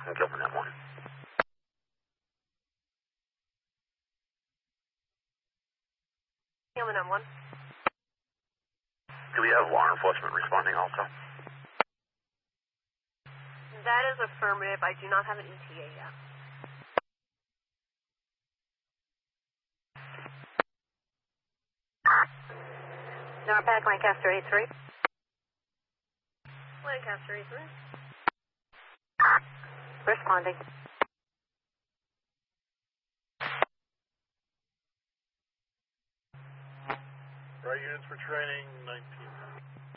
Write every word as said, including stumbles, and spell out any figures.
from Gilman M one. Gilman M one. Do we have law enforcement responding also? That is affirmative. I do not have an E T A yet. Norpac, Lancaster eighty-three. Lancaster eighty-three. Responding. Right units for training, nineteen.